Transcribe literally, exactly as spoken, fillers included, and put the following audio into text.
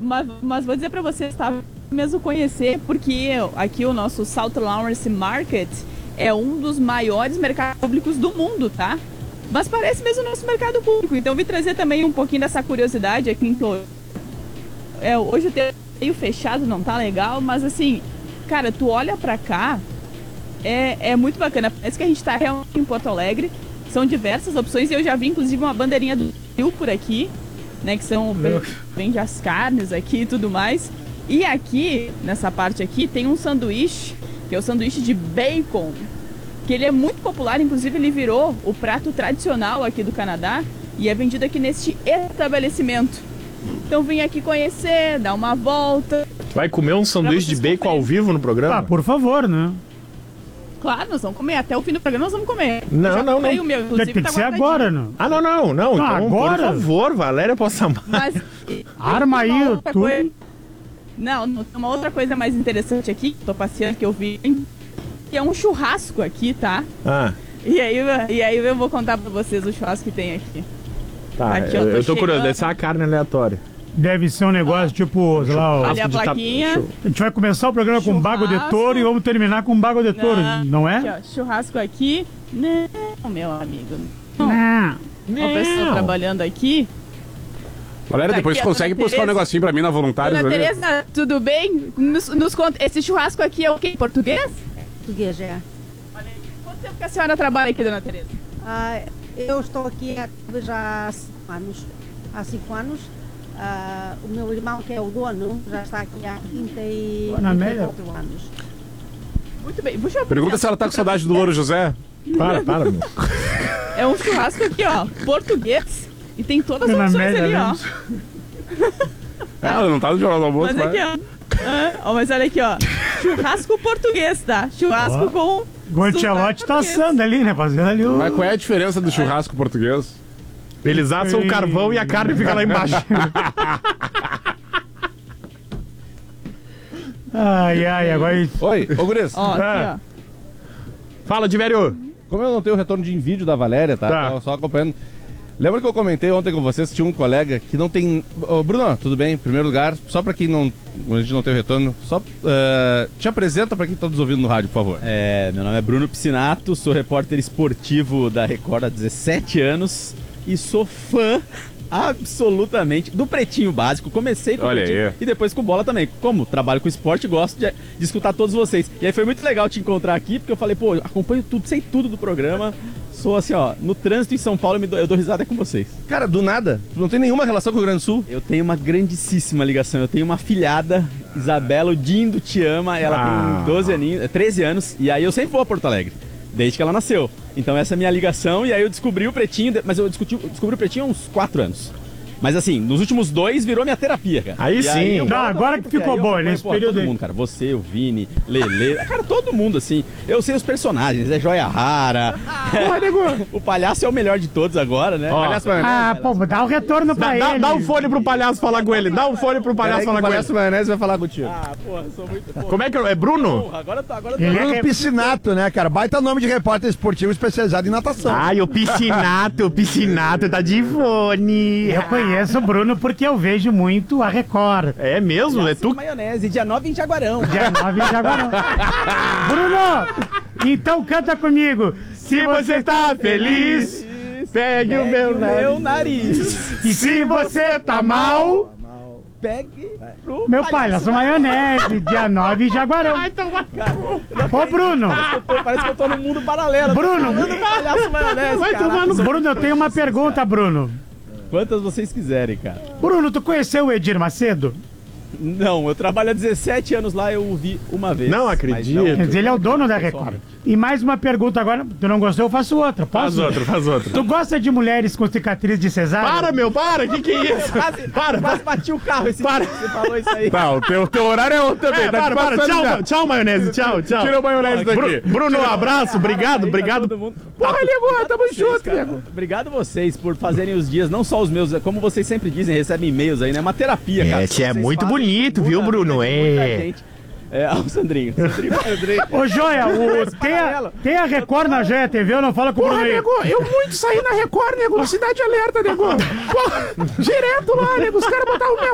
Mas, mas vou dizer pra vocês, tá? Mesmo conhecer, porque aqui o nosso South Lawrence Market é um dos maiores mercados públicos do mundo, tá? Mas parece mesmo o nosso mercado público. Então eu vim trazer também um pouquinho dessa curiosidade aqui em Toronto. É, hoje o tempo meio fechado, não tá legal, mas assim, cara, tu olha pra cá, é, é muito bacana. Parece que a gente tá realmente em Porto Alegre. São diversas opções e eu já vi inclusive uma bandeirinha do Rio por aqui, né, que são, vende as carnes aqui e tudo mais. E aqui, nessa parte aqui, tem um sanduíche, que é o sanduíche de bacon, que ele é muito popular, inclusive ele virou o prato tradicional aqui do Canadá e é vendido aqui neste estabelecimento. Então vim aqui conhecer, dar uma volta. Vai comer um sanduíche de bacon ao vivo no programa? Ah, por favor, né? Claro, nós vamos comer. Até o fim do programa nós vamos comer. Não, não, não. O meu, Tem que tá ser agora, não? Ah, não, não, não. Ah, Então, agora? por favor, Valéria Possamar. Mas, Arma aí, uma o outra tu. coisa- Não, não, tem uma outra coisa mais interessante aqui, que tô passeando, que eu vi, que é um churrasco aqui, tá? Ah, E aí, e aí eu vou contar pra vocês o churrasco que tem aqui. tá. Aqui, ó, eu, tô eu tô chegando. curioso. Deve ser uma carne aleatória. Deve ser um negócio tipo, sei lá, ó, Olha a de ta- plaquinha. show. a gente vai começar o programa com bago de Churrasco. touro e vamos terminar com bago de touro, não Aqui, é? ó, churrasco aqui. Não, meu amigo. Não. Não. Uma pessoa trabalhando aqui. Valéria, Tá depois aqui, tu a consegue dona buscar um Tereza. negocinho pra mim na Voluntários Dona ali? Tereza, tudo bem? Nos, nos conta, esse churrasco aqui é o quê? Em português? Português, é. Olha aí. Quanto tempo que a senhora trabalha aqui, dona Tereza? Ah, eu estou aqui há, já há cinco anos. Há cinco anos. Ah, o meu irmão, que é o dono, já está aqui há trinta e Na média. quatro anos. Muito bem. Deixa eu Pergunta se ela tá com saudade do Louro José. Para, para, meu. É um churrasco aqui, ó, português. E tem todas as Na opções média, ali, ó. né? Ela não tá no Jornal do Almoço, Mas aqui, mas... ó. Ah, ó. Mas olha aqui, ó. Churrasco português, tá? Churrasco Ó. com... O Ancelotti tá português. assando ali, né? Fazendo ali o... Mas qual é a diferença do churrasco português? Eles assam o carvão e a carne fica lá embaixo. Ai, ai, agora... Oi, ô Guris, Ó, aqui, Ah. ó. Fala, Diverio. como eu não tenho retorno de vídeo da Valéria, tá? Tá. Tava só acompanhando. Lembra que eu comentei ontem com vocês que tinha um colega que não tem... Ô, Bruno, tudo bem? Em primeiro lugar, só pra quem não... A gente não tem o retorno, só uh, te apresenta pra quem tá nos ouvindo no rádio, por favor. É, meu nome é Bruno Piscinato, sou repórter esportivo da Record há dezessete anos e sou fã absolutamente do Pretinho Básico. Comecei com o Olha Pretinho aí. e depois com bola também. Como trabalho com esporte, gosto de, de escutar todos vocês. E aí foi muito legal te encontrar aqui, porque eu falei, pô, acompanho tudo, sei tudo do programa. Sou assim, ó, no trânsito em São Paulo eu, me dou, eu dou risada com vocês. Cara, do nada, tu não tem nenhuma relação com o Rio Grande do Sul? Eu tenho uma grandíssima ligação. Eu tenho uma filhada, Isabela, o Dindo te ama. Ela Ah. tem doze aninhos, treze anos. E aí eu sempre vou a Porto Alegre, desde que ela nasceu. Então essa é a minha ligação. E aí eu descobri o Pretinho, mas eu discuti, descobri o Pretinho há uns quatro anos. Mas assim, nos últimos dois virou minha terapia, cara. Aí E sim. eu Não, gosto agora também, que porque ficou aí eu bom, acompanho, nesse pô, período todo aí. mundo, cara. Você, o Vini, Lele, cara, todo mundo, assim. Eu sei os personagens, é Joia Rara. Porra, nego. O palhaço é o melhor de todos agora, né? Ó. Palhaço vai- Ah, pô, dá o retorno pra Dá, dá, ele. dá um fone pro palhaço falar com ele. Dá um fone pro palhaço Peraí que falar o com ele. Palhaço Maionese vai falar contigo. Ah, porra, eu sou muito... Porra, Como é que é? É Bruno? porra, agora eu tô... Agora eu tô... Ele é Bruno que- Piscinato, né, cara? Baita nome de repórter esportivo especializado em natação. Ai, o Piscinato, o Piscinato tá de fone. Eu conheço o Bruno porque eu vejo muito a Record. É mesmo? É tu? Maionese, dia nove em Jaguarão. Dia nove em Jaguarão. Bruno, então canta comigo. Se você tá feliz, pegue o meu Meu nariz. nariz. E se você tá mal, Pegue pro meu palhaço maionese, dia nove em Jaguarão. Ô, Bruno, Eu tô- Parece que eu tô num mundo paralelo. Bruno. Tô falando palhaço maionese, cara. Bruno, eu tenho uma pergunta, Bruno. Quantas vocês quiserem, cara. Bruno, tu conheceu o Edir Macedo? Não, eu trabalho há dezessete anos lá, eu o vi uma vez. Não mas acredito. Quer dizer, ele é o dono da Record. E mais uma pergunta agora. Tu não gostou, eu faço outra. Faz Posso? outro, faz outro. Tu gosta de mulheres com cicatriz de cesárea? Para, meu, para. Que que é isso? Quase, Para, quase para. bati o carro esse Para. dia que você falou isso aí. Tá, o teu, teu horário é outro também. É, tá para, te para. passando Tchau, já. tchau, maionese. Tchau, tchau. Tira o maionese daqui. Bru- Bruno, um abraço. Obrigado, Aí, tá obrigado. todo mundo- Porra, nego, tamo Vocês, junto, cara. nego. Obrigado vocês por fazerem os dias, não só os meus, como vocês sempre dizem, recebem e-mails aí, né? É uma terapia, cara. Esse é Vocês muito fazem bonito, muita viu, vida Bruno? de muita É. gente. É, ó, o Sandrinho. Sandrinho, Sandrinho. Ô, Joia, o, tem, a, tem a Record na Joia T V, eu não fala com o Bruno aí. eu muito saí na Record, nego, no Cidade Alerta, nego. Pô, direto lá, nego, os caras botavam minha